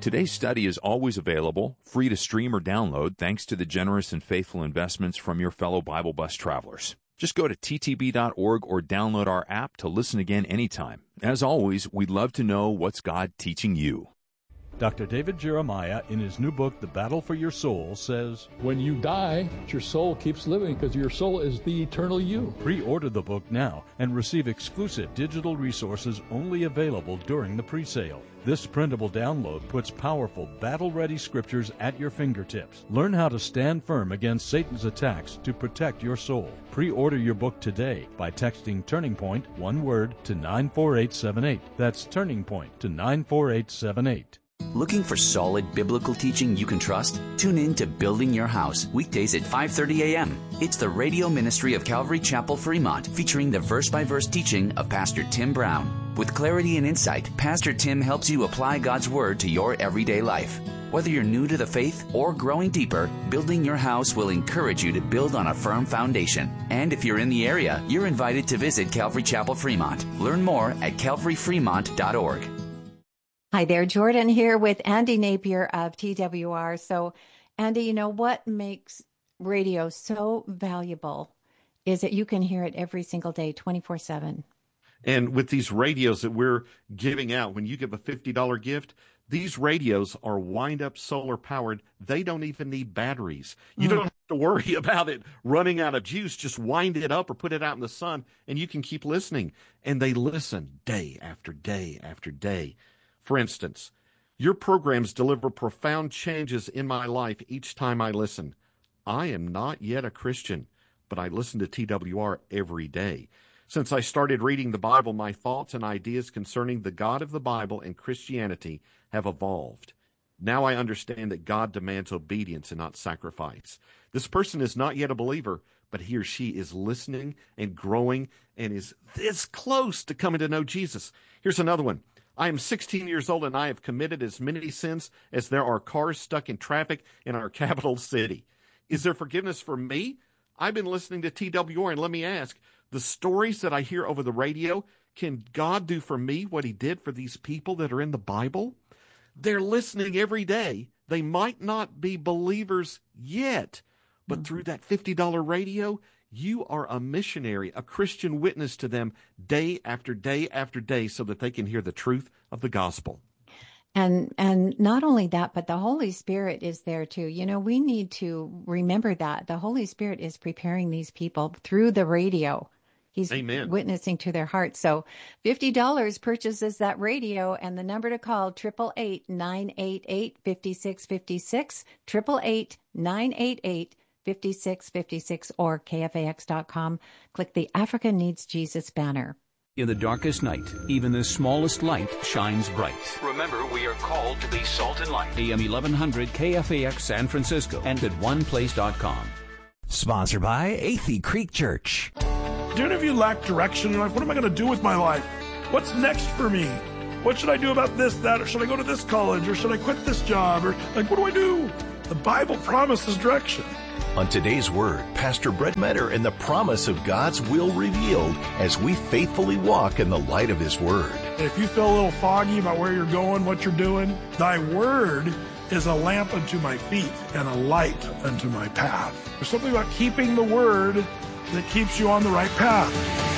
Today's study is always available, free to stream or download, thanks to the generous and faithful investments from your fellow Bible Bus travelers. Just go to ttb.org or download our app to listen again anytime. As always, we'd love to know what's God teaching you. Dr. David Jeremiah, in his new book, The Battle for Your Soul, says, when you die, your soul keeps living because your soul is the eternal you. Pre-order the book now and receive exclusive digital resources only available during the pre-sale. This printable download puts powerful, battle-ready scriptures at your fingertips. Learn how to stand firm against Satan's attacks to protect your soul. Pre-order your book today by texting Turning Point, one word, to 94878. That's Turning Point to 94878. Looking for solid biblical teaching you can trust? Tune in to Building Your House, weekdays at 5:30 a.m. It's the radio ministry of Calvary Chapel, Fremont, featuring the verse-by-verse teaching of Pastor Tim Brown. With clarity and insight, Pastor Tim helps you apply God's Word to your everyday life. Whether you're new to the faith or growing deeper, Building Your House will encourage you to build on a firm foundation. And if you're in the area, you're invited to visit Calvary Chapel, Fremont. Learn more at calvaryfremont.org. Hi there, Jordan here with Andy Napier of TWR. So, Andy, you know what makes radio so valuable is that you can hear it every single day, 24/7. And with these radios that we're giving out, when you give a $50 gift, these radios are wind-up solar powered. They don't even need batteries. You don't have to worry about it running out of juice. Just wind it up or put it out in the sun, and you can keep listening. And they listen day after day after day. For instance, your programs deliver profound changes in my life each time I listen. I am not yet a Christian, but I listen to TWR every day. Since I started reading the Bible, my thoughts and ideas concerning the God of the Bible and Christianity have evolved. Now I understand that God demands obedience and not sacrifice. This person is not yet a believer, but he or she is listening and growing and is this close to coming to know Jesus. Here's another one. I am 16 years old and I have committed as many sins as there are cars stuck in traffic in our capital city. Is there forgiveness for me? I've been listening to TWR, and let me ask, the stories that I hear over the radio, can God do for me what he did for these people that are in the Bible? They're listening every day. They might not be believers yet, but through that $50 radio, you are a missionary, a Christian witness to them day after day after day so that they can hear the truth of the gospel. And not only that, but the Holy Spirit is there too. You know, we need to remember that the Holy Spirit is preparing these people through the radio. He's Amen. Witnessing to their hearts. So $50 purchases that radio, and the number to call, 888-988-5656, 888-988-5656, or KFAX.com. Click the Africa Needs Jesus banner. In the darkest night, even the smallest light shines bright. Remember, we are called to be salt and light. AM 1100 KFAX San Francisco and at oneplace.com. Sponsored by Athey Creek Church. Do any of you lack direction in life? What am I going to do with my life? What's next for me? What should I do about this, that, or should I go to this college, or should I quit this job, or what do I do? The Bible promises direction. On today's Word, Pastor Brett Metter and the promise of God's will revealed as we faithfully walk in the light of His Word. If you feel a little foggy about where you're going, what you're doing, Thy Word is a lamp unto my feet and a light unto my path. There's something about keeping the Word that keeps you on the right path.